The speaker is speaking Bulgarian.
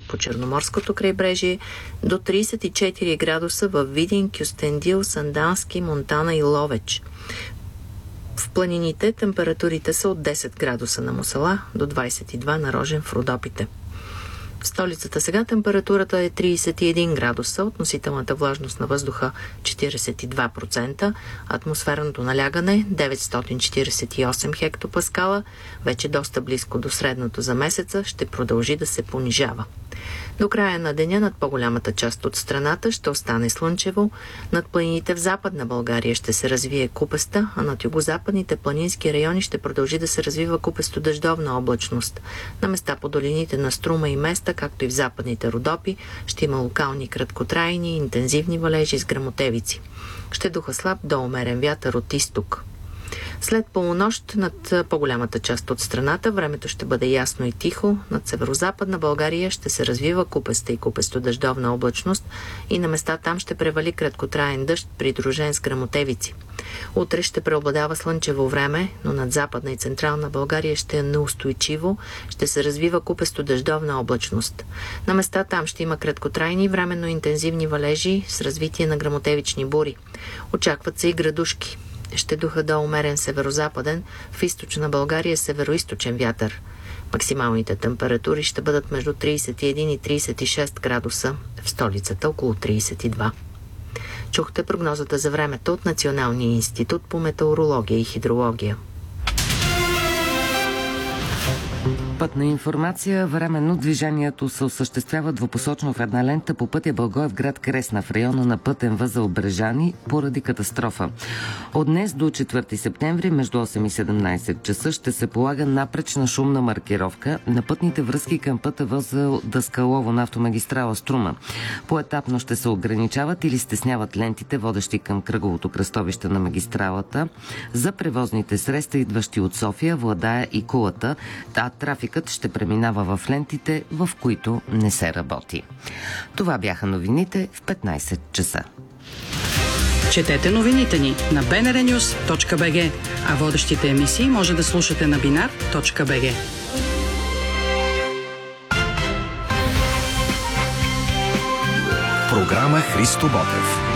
по Черноморското крайбрежие, до 34 градуса в Видин, Кюстендил, Сандански, Монтана и Ловеч. В планините температурите са от 10 градуса на Мусала до 22 на Рожен в Родопите. В столицата сега температурата е 31 градуса, относителната влажност на въздуха 42%, атмосферното налягане 948 хектопаскала, вече доста близко до средното за месеца, ще продължи да се понижава. До края на деня над по-голямата част от страната ще остане слънчево, над планините в Западна България ще се развие купеста, а над югозападните планински райони ще продължи да се развива купесто-дъждовна облачност. На места по долините на Струма и Места, както и в западните Родопи, ще има локални краткотрайни и интензивни валежи с гръмотевици. Ще духа слаб до умерен вятър от изток. След полунощ над по-голямата част от страната времето ще бъде ясно и тихо. Над северозападна България ще се развива купеста и купесто-дъждовна облачност и на места там ще превали краткотраен дъжд, придружен с гръмотевици. Утре ще преобладава слънчево време, но над Западна и Централна България ще е неустойчиво, ще се развива купесто-дъждовна облачност. На места там ще има краткотрайни временно интензивни валежи с развитие на гръмотевични бури. Очакват се и градушки. Ще духа до умерен северозападен, в източна България североизточен вятър. Максималните температури ще бъдат между 31 и 36 градуса, в столицата около 32. Чухте прогнозата за времето от Националния институт по метеорология и хидрология. Пътна информация. Временно движението се осъществява двупосочно в една лента по пътя Благоевград Кресна в района на пътен възел Брежани поради катастрофа. От днес до 4 септември между 8 и 17 часа ще се полага напречна шумна маркировка на пътните връзки към пътя възел Даскалово на автомагистрала Струма. Поетапно ще се ограничават или стесняват лентите, водещи към кръговото кръстовище на магистралата за превозните средства, идващи от София, Владая и Кулата, а трафикът ще преминава в лентите, в които не се работи. Това бяха новините в 15 часа. Четете новините ни на bnrnews.bg, а водещите емисии може да слушате на binar.bg. Програма Христо Ботев.